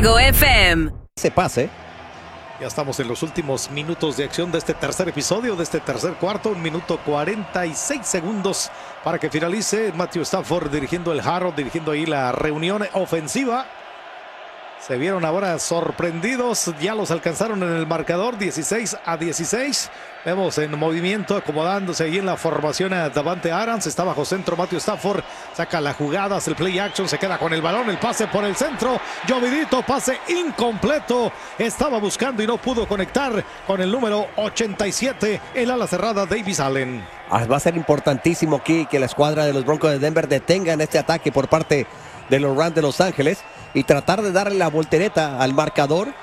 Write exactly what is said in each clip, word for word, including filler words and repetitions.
Fuego F M. Se pase. Ya estamos en los últimos minutos de acción de este tercer episodio, de este tercer cuarto. Un minuto cuarenta y seis segundos para que finalice. Matthew Stafford dirigiendo el jarro, dirigiendo ahí la reunión ofensiva. Se vieron ahora sorprendidos, ya los alcanzaron en el marcador, dieciséis a dieciséis. Vemos en movimiento, acomodándose ahí en la formación a Davante Adams. Está bajo centro Matthew Stafford, saca la jugada, hace el play action, se queda con el balón, el pase por el centro. Jovidito, pase incompleto. Estaba buscando y no pudo conectar con el número ochenta y siete, el ala cerrada Davis Allen. Va a ser importantísimo aquí que la escuadra de los Broncos de Denver detengan este ataque por parte de los Rams de Los Ángeles y tratar de darle la voltereta al marcador.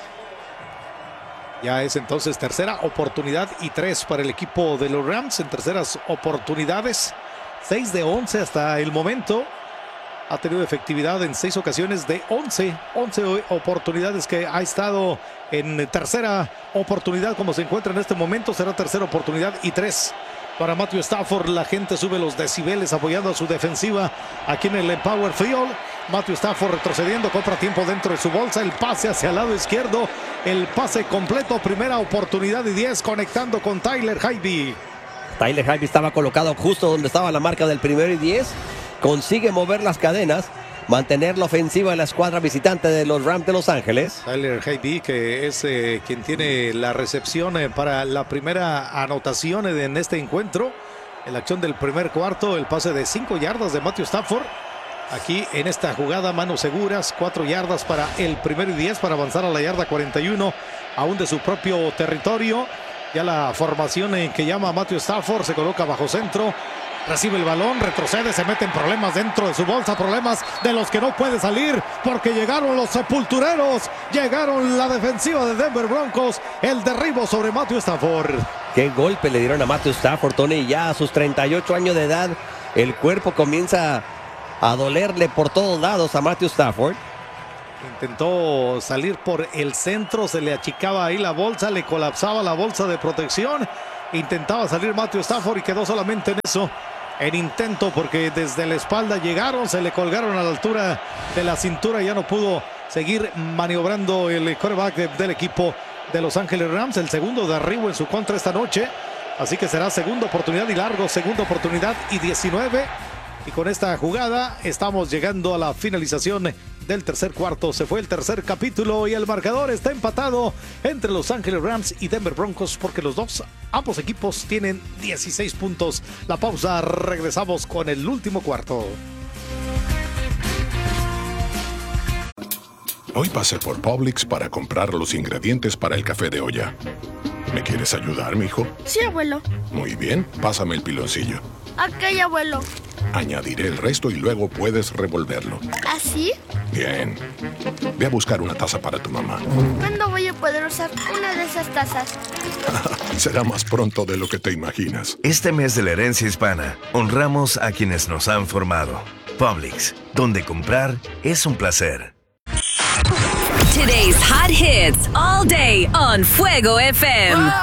Ya es entonces tercera oportunidad y tres para el equipo de los Rams en terceras oportunidades. seis de once hasta el momento. Ha tenido efectividad en seis ocasiones de once. once oportunidades que ha estado en tercera oportunidad como se encuentra en este momento. Será tercera oportunidad y tres para Matthew Stafford. La gente sube los decibeles apoyando a su defensiva aquí en el Empower Field. Matthew Stafford retrocediendo, compra tiempo dentro de su bolsa, el pase hacia el lado izquierdo, el pase completo, primera oportunidad y diez, conectando con Tyler Higbee. Tyler Higbee estaba colocado justo donde estaba la marca del primero y diez, consigue mover las cadenas, mantener la ofensiva de la escuadra visitante de los Rams de Los Ángeles. Tyler Higbee, que es eh, quien tiene la recepción eh, para la primera anotación eh, en este encuentro, en la acción del primer cuarto, el pase de cinco yardas de Matthew Stafford. Aquí en esta jugada, manos seguras, cuatro yardas para el primero y diez para avanzar a la yarda cuarenta y uno, aún de su propio territorio. Ya la formación en que llama Matthew Stafford se coloca bajo centro, recibe el balón, retrocede, se mete en problemas dentro de su bolsa, problemas de los que no puede salir porque llegaron los sepultureros, llegaron la defensiva de Denver Broncos, el derribo sobre Matthew Stafford. Qué golpe le dieron a Matthew Stafford, Tony, ya a sus treinta y ocho años de edad, el cuerpo comienza a dolerle por todos lados a Matthew Stafford. Intentó salir por el centro, se le achicaba ahí la bolsa, le colapsaba la bolsa de protección. Intentaba salir Matthew Stafford y quedó solamente en eso, en intento, porque desde la espalda llegaron, se le colgaron a la altura de la cintura y ya no pudo seguir maniobrando el quarterback de, del equipo de Los Ángeles Rams. El segundo derribo en su contra esta noche, así que será segunda oportunidad y largo, segunda oportunidad y diecinueve. Y con esta jugada estamos llegando a la finalización del tercer cuarto. Se fue el tercer capítulo y el marcador está empatado entre Los Ángeles Rams y Denver Broncos porque los dos, ambos equipos tienen dieciséis puntos. La pausa, regresamos con el último cuarto. Hoy pasé por Publix para comprar los ingredientes para el café de olla. ¿Me quieres ayudar, mijo? Sí, abuelo. Muy bien, pásame el piloncillo. Ok, abuelo. Añadiré el resto y luego puedes revolverlo. ¿Así? Bien. Ve a buscar una taza para tu mamá. ¿Cuándo voy a poder usar una de esas tazas? Será más pronto de lo que te imaginas. Este mes de la herencia hispana, honramos a quienes nos han formado. Publix, donde comprar es un placer. Today's hot hits all day on Fuego F M.